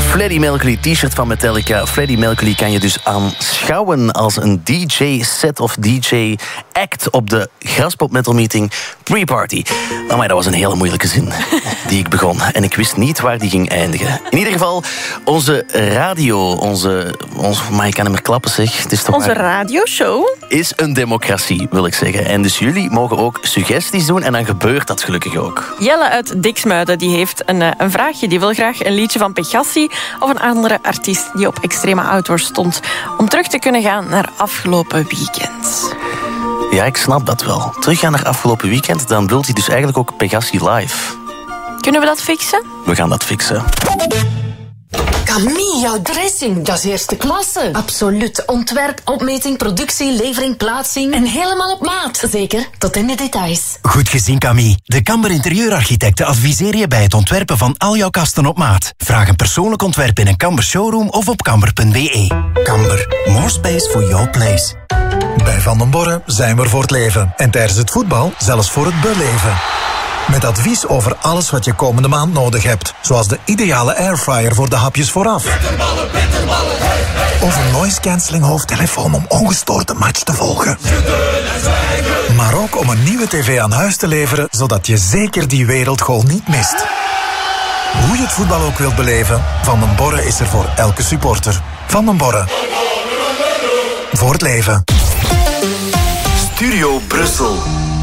Freddie Mercury, t-shirt van Metallica. Freddie Mercury kan je dus aanschouwen als een DJ-set of DJ-act op de Graspop Metal Meeting pre-party. Maar dat was een hele moeilijke zin die ik begon. En ik wist niet waar die ging eindigen. In ieder geval, onze radio, maar ik kan hem er klappen, zeg. Het is toch onze radioshow is een democratie, wil ik zeggen. En dus jullie mogen ook suggesties doen en dan gebeurt dat gelukkig ook. Jelle uit Diksmuiden die heeft een vraagje. Die wil graag een liedje van Pegassi of een andere artiest die op Extrema Outdoor stond, om terug te kunnen gaan naar afgelopen weekend. Ja, ik snap dat wel. Teruggaan naar afgelopen weekend, dan wilt hij dus eigenlijk ook Pegassi live. Kunnen we dat fixen? We gaan dat fixen. Camille, jouw dressing, dat is eerste klasse. Absoluut. Ontwerp, opmeting, productie, levering, plaatsing en helemaal op maat. Zeker, tot in de details. Goed gezien, Camille. De Kamber Interieurarchitecten adviseren je bij het ontwerpen van al jouw kasten op maat. Vraag een persoonlijk ontwerp in een Kamber showroom of op kamber.be. Kamber, more space for your place. Bij Van den Borre zijn we er voor het leven. En tijdens het voetbal zelfs voor het beleven. Met advies over alles wat je komende maand nodig hebt. Zoals de ideale airfryer voor de hapjes vooraf. Of een noise-cancelling hoofdtelefoon om ongestoord de match te volgen. Maar ook om een nieuwe tv aan huis te leveren, zodat je zeker die wereldgoal niet mist. Hoe je het voetbal ook wilt beleven, Van den Borre is er voor elke supporter. Van den Borre. Voor het leven. Studio Brussel.